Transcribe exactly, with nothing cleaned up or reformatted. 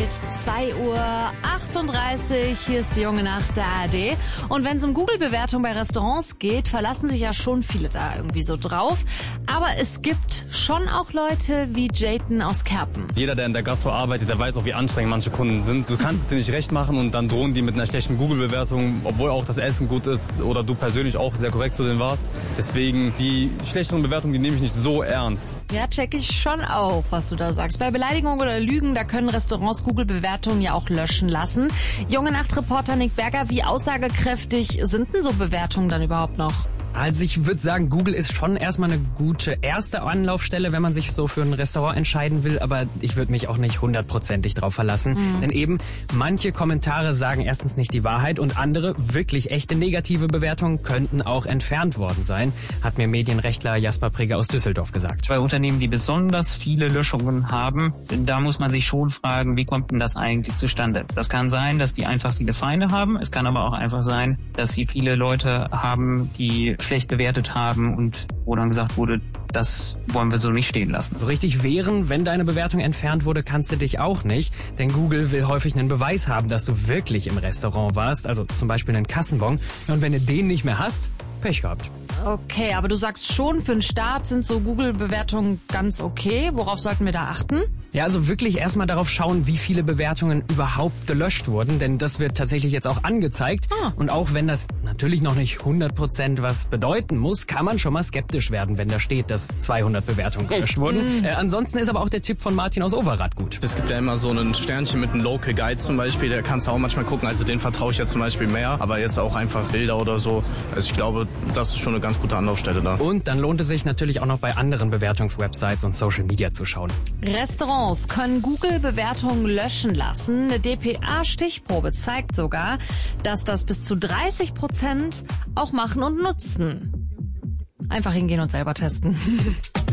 Zeit, zwei Uhr achtunddreißig. Hier ist die junge Nacht der A R D. Und wenn es um Google-Bewertung bei Restaurants geht, verlassen sich ja schon viele da irgendwie so drauf. Aber es gibt schon auch Leute wie Jayden aus Kerpen. Jeder, der in der Gastro arbeitet, der weiß auch, wie anstrengend manche Kunden sind. Du kannst es dir nicht recht machen und dann drohen die mit einer schlechten Google-Bewertung, obwohl auch das Essen gut ist oder du persönlich auch sehr korrekt zu denen warst. Deswegen, die schlechteren Bewertungen, die nehme ich nicht so ernst. Ja, check ich schon auch, was du da sagst. Bei Beleidigung oder Lügen, da können Restaurants Google-Bewertungen ja auch löschen lassen. Junge Nacht-Reporter Nick Berger, wie aussagekräftig sind denn so Bewertungen dann überhaupt noch? Also ich würde sagen, Google ist schon erstmal eine gute erste Anlaufstelle, wenn man sich so für ein Restaurant entscheiden will, aber ich würde mich auch nicht hundertprozentig drauf verlassen. Mhm. Denn eben, manche Kommentare sagen erstens nicht die Wahrheit und andere, wirklich echte negative Bewertungen, könnten auch entfernt worden sein, hat mir Medienrechtler Jasper Prigge aus Düsseldorf gesagt. Bei Unternehmen, die besonders viele Löschungen haben, da muss man sich schon fragen, wie kommt denn das eigentlich zustande? Das kann sein, dass die einfach viele Feinde haben, es kann aber auch einfach sein, dass sie viele Leute haben, die schlecht bewertet haben und wo dann gesagt wurde, das wollen wir so nicht stehen lassen. So richtig wehren, wenn deine Bewertung entfernt wurde, kannst du dich auch nicht, denn Google will häufig einen Beweis haben, dass du wirklich im Restaurant warst, also zum Beispiel einen Kassenbon. Und wenn du den nicht mehr hast, Pech gehabt. Okay, aber du sagst schon, für den Start sind so Google-Bewertungen ganz okay. Worauf sollten wir da achten? Ja, also wirklich erstmal darauf schauen, wie viele Bewertungen überhaupt gelöscht wurden, denn das wird tatsächlich jetzt auch angezeigt. Ah. Und auch wenn das natürlich noch nicht hundert Prozent was bedeuten muss, kann man schon mal skeptisch werden, wenn da steht, dass zweihundert Bewertungen gelöscht wurden. Mhm. Äh, ansonsten ist aber auch der Tipp von Martin aus Overath gut. Es gibt ja immer so ein Sternchen mit einem Local Guide zum Beispiel, der kannst du auch manchmal gucken, also den vertraue ich ja zum Beispiel mehr, aber jetzt auch einfach Bilder oder so. Also ich glaube, das ist schon eine ganz gute Anlaufstelle da. Und dann lohnt es sich natürlich auch noch bei anderen Bewertungswebsites und Social Media zu schauen. Restaurants können Google-Bewertungen löschen lassen. Eine D P A-Stichprobe zeigt sogar, dass das bis zu dreißig Prozent auch machen und nutzen. Einfach hingehen und selber testen.